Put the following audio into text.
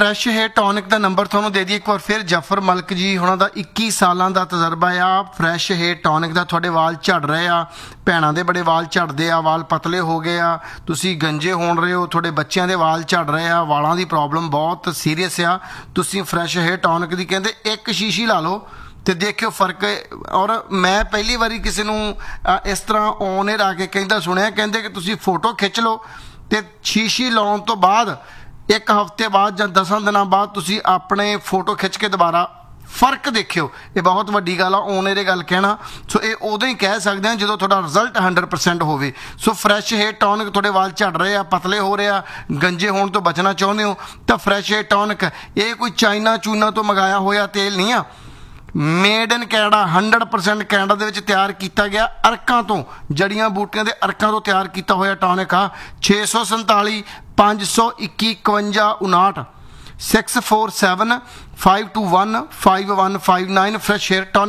Fresh hair tonic का number थोनों दे दी एक बार फिर। जफर मलिक जी हुणां दा 21 सालां दा तजर्बा आ। फ्रैश हेयर टॉनिक का तुहाडे वाल झड़ रहे आ, भैणां दे बड़े वाल झड़दे आ, वाल पतले हो गए आ, तुसीं गंजे होण रहे हो, तुहाडे बच्चिआं दे वाल झड़ रहे आ, वालां दी प्रॉब्लम बहुत सीरीयस आ। तुसीं फ्रैश हेयर टॉनिक दी कहंदे एक शीशी ला लो तो देखियो फर्क। और मैं पहली बारी किसी नूं इस तरह ऑन एयर आके कहंदा सुनिया, कहंदे कि तुसीं फोटो खिंच लो तो शीशी लाउण तो बाद एक हफ्ते बाद या 10 दिनों बाद तुसी अपने फोटो खिंच के दोबारा फर्क देखियो। ये बहुत वड्डी गल आ ऑन एयर गल कहना। सो ये उदों ही कह सकते हैं जो थोड़ा रिजल्ट 100% होवे। सो फ्रैश हेयर टॉनिक थोड़े वाल झड़ रहे आ, पतले हो रहे आ, गंजे होने तो बचना चाहते हो तो फ्रैश हेयर टॉनिक ये कोई चाइना चूना तो मंगाया होया तेल नहीं आ। मेड इन कैनेडा 100% कैनेडा दे विच तैयार किया गया अर्कां तो, जड़ियां बूटियां दे अर्कां तो तैयार किया होया टॉनिक आ। 647 521 51 59 647 521 5159 फ्रैश हेयर टॉनिक।